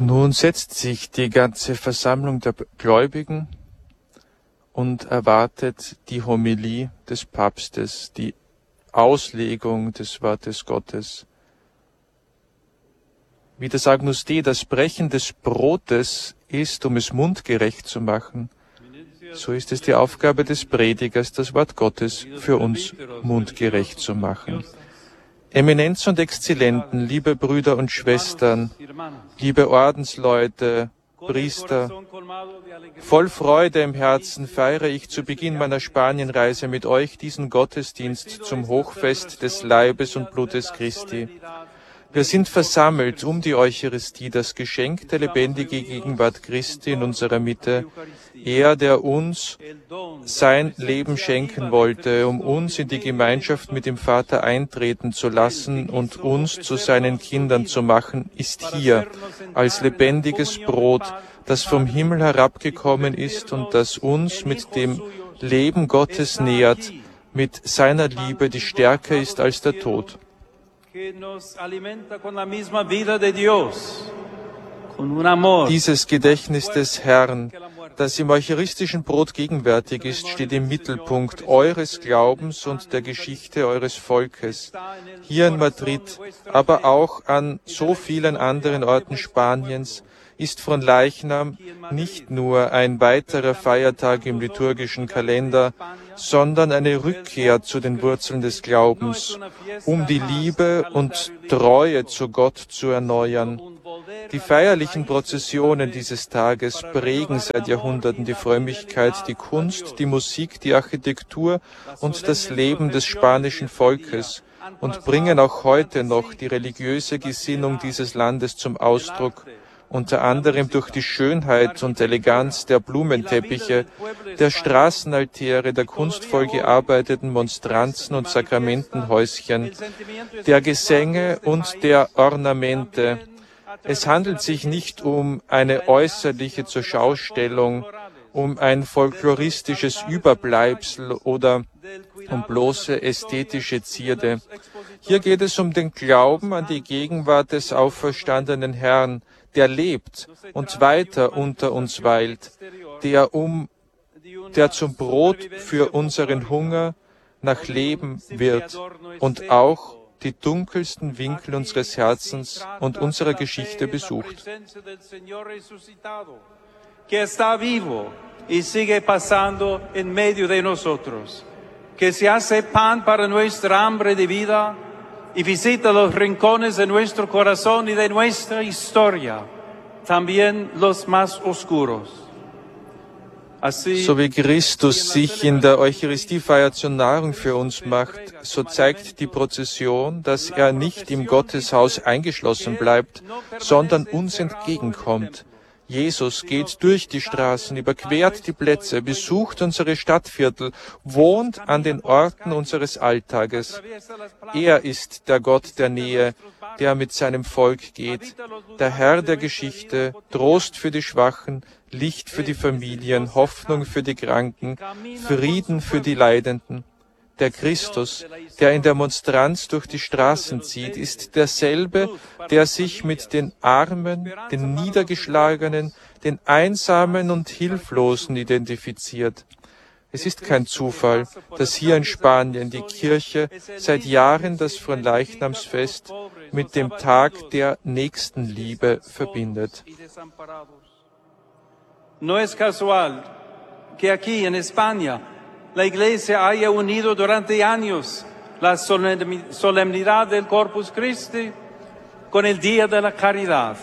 Nun setzt sich die ganze Versammlung der Gläubigen und erwartet die Homilie des Papstes, die Auslegung des Wortes Gottes. Wie das Agnus Dei, das Brechen des Brotes ist, um es mundgerecht zu machen, so ist es die Aufgabe des Predigers, das Wort Gottes für uns mundgerecht zu machen. Eminenz und Exzellenten, liebe Brüder und Schwestern, liebe Ordensleute, Priester, voll Freude im Herzen feiere ich zu Beginn meiner Spanienreise mit euch diesen Gottesdienst zum Hochfest des Leibes und Blutes Christi. Wir sind versammelt um die Eucharistie, das Geschenk der lebendigen Gegenwart Christi in unserer Mitte. Er, der uns sein Leben schenken wollte, um uns in die Gemeinschaft mit dem Vater eintreten zu lassen und uns zu seinen Kindern zu machen, ist hier als lebendiges Brot, das vom Himmel herabgekommen ist und das uns mit dem Leben Gottes nähert, mit seiner Liebe, die stärker ist als der Tod. Dieses Gedächtnis des Herrn, das im eucharistischen Brot gegenwärtig ist, steht im Mittelpunkt eures Glaubens und der Geschichte eures Volkes. Hier in Madrid, aber auch an so vielen anderen Orten Spaniens, ist Fronleichnam nicht nur ein weiterer Feiertag im liturgischen Kalender, sondern eine Rückkehr zu den Wurzeln des Glaubens, um die Liebe und Treue zu Gott zu erneuern. Die feierlichen Prozessionen dieses Tages prägen seit Jahrhunderten die Frömmigkeit, die Kunst, die Musik, die Architektur und das Leben des spanischen Volkes und bringen auch heute noch die religiöse Gesinnung dieses Landes zum Ausdruck, unter anderem durch die Schönheit und Eleganz der Blumenteppiche, der Straßenaltäre, der kunstvoll gearbeiteten Monstranzen und Sakramentenhäuschen, der Gesänge und der Ornamente. Es handelt sich nicht um eine äußerliche Zurschaustellung, um ein folkloristisches Überbleibsel oder um bloße ästhetische Zierde. Hier geht es um den Glauben an die Gegenwart des auferstandenen Herrn, der lebt und weiter unter uns weilt, der zum Brot für unseren Hunger nach Leben wird und auch die dunkelsten Winkel unseres Herzens und unserer Geschichte besucht. Que está vivo y sigue pasando en medio de nosotros, que se hace pan para nuestra hambre de vida y visita los rincones de nuestro corazón y de nuestra historia, también los más oscuros. So wie Christus sich in der Eucharistiefeier zur Nahrung für uns macht, so zeigt die Prozession, dass er nicht im Gotteshaus eingeschlossen bleibt, sondern uns entgegenkommt. Jesus geht durch die Straßen, überquert die Plätze, besucht unsere Stadtviertel, wohnt an den Orten unseres Alltages. Er ist der Gott der Nähe, der mit seinem Volk geht, der Herr der Geschichte, Trost für die Schwachen, Licht für die Familien, Hoffnung für die Kranken, Frieden für die Leidenden. Der Christus, der in der Monstranz durch die Straßen zieht, ist derselbe, der sich mit den Armen, den Niedergeschlagenen, den Einsamen und Hilflosen identifiziert. Es ist kein Zufall, dass hier in Spanien die Kirche seit Jahren das Fronleichnamsfest mit dem Tag der Nächstenliebe verbindet. No es casual que aquí en España la Iglesia haya unido durante años la solemnidad del Corpus Christi con el Día de la Caridad.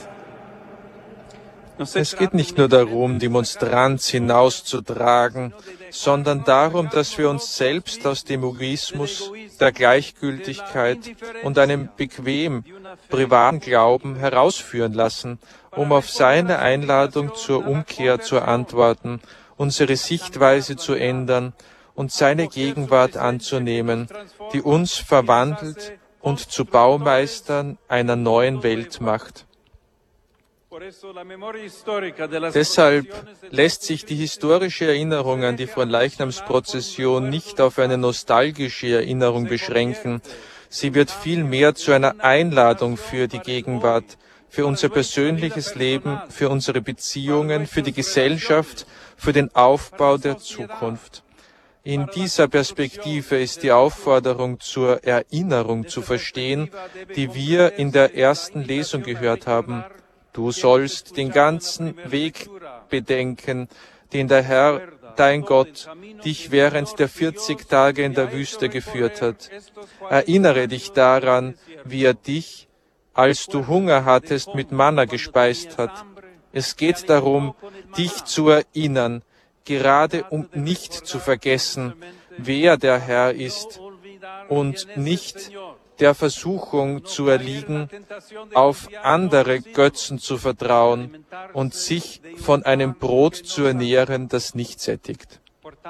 Es geht nicht nur darum, die Monstranz hinauszutragen, sondern darum, dass wir uns selbst aus dem Egoismus, der Gleichgültigkeit und einem bequem privaten Glauben herausführen lassen, um auf seine Einladung zur Umkehr zu antworten, unsere Sichtweise zu ändern und seine Gegenwart anzunehmen, die uns verwandelt und zu Baumeistern einer neuen Welt macht. Deshalb lässt sich die historische Erinnerung an die Fronleichnamsprozession nicht auf eine nostalgische Erinnerung beschränken. Sie wird vielmehr zu einer Einladung für die Gegenwart, für unser persönliches Leben, für unsere Beziehungen, für die Gesellschaft, für den Aufbau der Zukunft. In dieser Perspektive ist die Aufforderung zur Erinnerung zu verstehen, die wir in der ersten Lesung gehört haben. Du sollst den ganzen Weg bedenken, den der Herr, dein Gott, dich während der 40 Tage in der Wüste geführt hat. Erinnere dich daran, wie er dich, als du Hunger hattest, mit Manna gespeist hat. Es geht darum, dich zu erinnern, gerade um nicht zu vergessen, wer der Herr ist und nicht der Versuchung zu erliegen, auf andere Götzen zu vertrauen und sich von einem Brot zu ernähren, das nicht sättigt.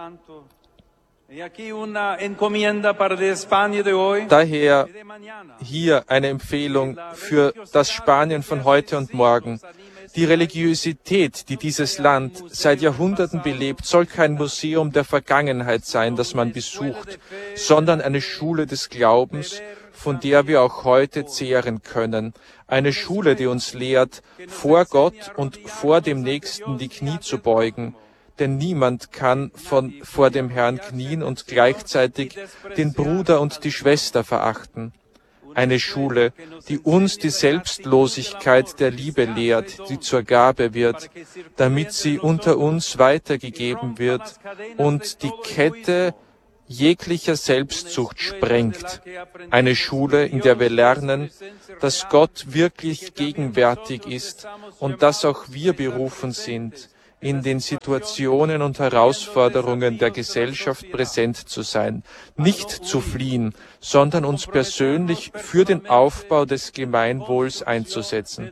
Daher hier eine Empfehlung für das Spanien von heute und morgen. Die Religiosität, die dieses Land seit Jahrhunderten belebt, soll kein Museum der Vergangenheit sein, das man besucht, sondern eine Schule des Glaubens, von der wir auch heute zehren können. Eine Schule, die uns lehrt, vor Gott und vor dem Nächsten die Knie zu beugen. Denn niemand kann vor dem Herrn knien und gleichzeitig den Bruder und die Schwester verachten. Eine Schule, die uns die Selbstlosigkeit der Liebe lehrt, die zur Gabe wird, damit sie unter uns weitergegeben wird und die Kette jeglicher Selbstsucht sprengt. Eine Schule, in der wir lernen, dass Gott wirklich gegenwärtig ist und dass auch wir berufen sind, in den Situationen und Herausforderungen der Gesellschaft präsent zu sein, nicht zu fliehen, sondern uns persönlich für den Aufbau des Gemeinwohls einzusetzen.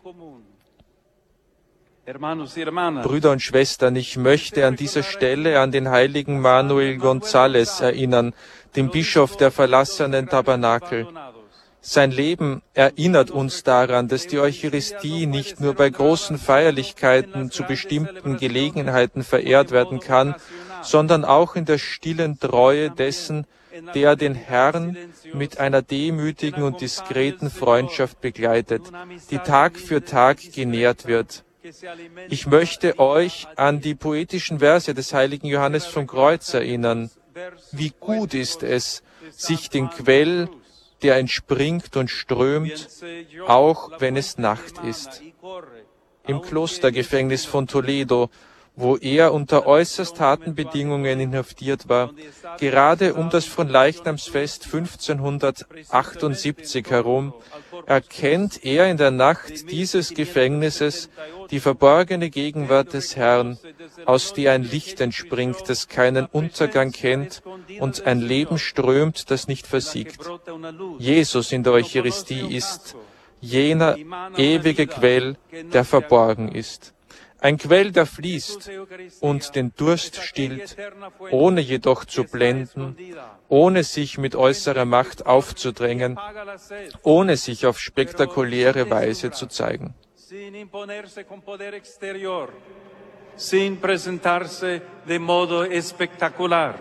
Brüder und Schwestern, ich möchte an dieser Stelle an den heiligen Manuel González erinnern, den Bischof der verlassenen Tabernakel. Sein Leben erinnert uns daran, dass die Eucharistie nicht nur bei großen Feierlichkeiten zu bestimmten Gelegenheiten verehrt werden kann, sondern auch in der stillen Treue dessen, der den Herrn mit einer demütigen und diskreten Freundschaft begleitet, die Tag für Tag genährt wird. Ich möchte euch an die poetischen Verse des heiligen Johannes vom Kreuz erinnern. Wie gut ist es, sich den Quell, der entspringt und strömt, auch wenn es Nacht ist. Im Klostergefängnis von Toledo, wo er unter äußerst harten Bedingungen inhaftiert war, gerade um das Fronleichnamsfest 1578 herum, erkennt er in der Nacht dieses Gefängnisses die verborgene Gegenwart des Herrn, aus der ein Licht entspringt, das keinen Untergang kennt und ein Leben strömt, das nicht versiegt. Jesus in der Eucharistie ist jener ewige Quell, der verborgen ist. Ein Quell, der fließt und den Durst stillt, ohne jedoch zu blenden, ohne sich mit äußerer Macht aufzudrängen, ohne sich auf spektakuläre Weise zu zeigen. Sin presentarse de modo espectacular.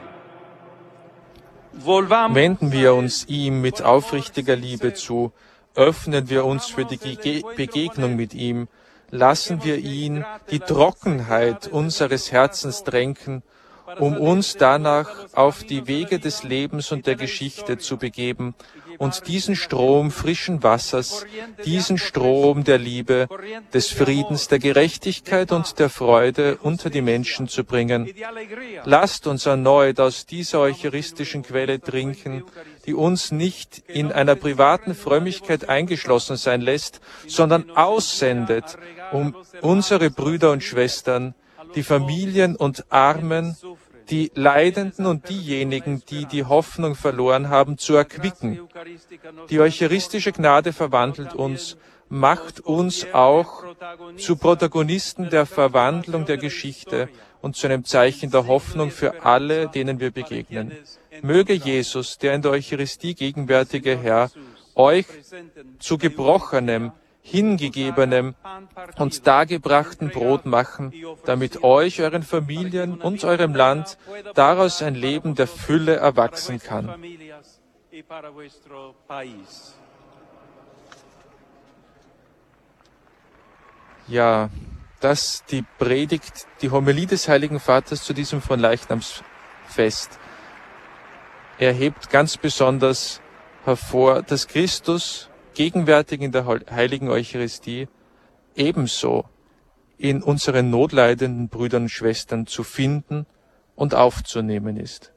Wenden wir uns ihm mit aufrichtiger Liebe zu, öffnen wir uns für die Begegnung mit ihm, lassen wir ihn die Trockenheit unseres Herzens tränken, um uns danach auf die Wege des Lebens und der Geschichte zu begeben und diesen Strom frischen Wassers, diesen Strom der Liebe, des Friedens, der Gerechtigkeit und der Freude unter die Menschen zu bringen. Lasst uns erneut aus dieser eucharistischen Quelle trinken, die uns nicht in einer privaten Frömmigkeit eingeschlossen sein lässt, sondern aussendet, um unsere Brüder und Schwestern, die Familien und Armen, die Leidenden und diejenigen, die die Hoffnung verloren haben, zu erquicken. Die eucharistische Gnade verwandelt uns, macht uns auch zu Protagonisten der Verwandlung der Geschichte und zu einem Zeichen der Hoffnung für alle, denen wir begegnen. Möge Jesus, der in der Eucharistie gegenwärtige Herr, euch zu gebrochenem, hingegebenem und dargebrachten Brot machen, damit euch, euren Familien und eurem Land daraus ein Leben der Fülle erwachsen kann. y para vuestro país. Ja, das die Predigt, die Homilie des Heiligen Vaters zu diesem Fronleichnamsfest erhebt ganz besonders hervor, dass Christus gegenwärtig in der heiligen Eucharistie ebenso in unseren notleidenden Brüdern und Schwestern zu finden und aufzunehmen ist.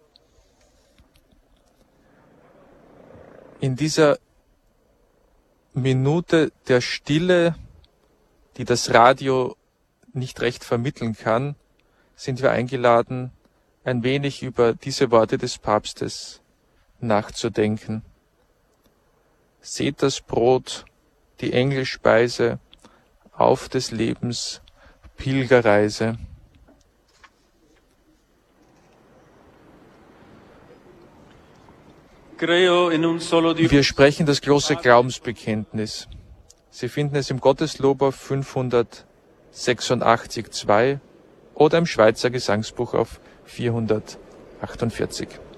In dieser Minute der Stille, die das Radio nicht recht vermitteln kann, sind wir eingeladen, ein wenig über diese Worte des Papstes nachzudenken. Seht das Brot, die Engelspeise, auf des Lebens Pilgerreise. Wir sprechen das große Glaubensbekenntnis. Sie finden es im Gotteslob auf 586,2 oder im Schweizer Gesangsbuch auf 448.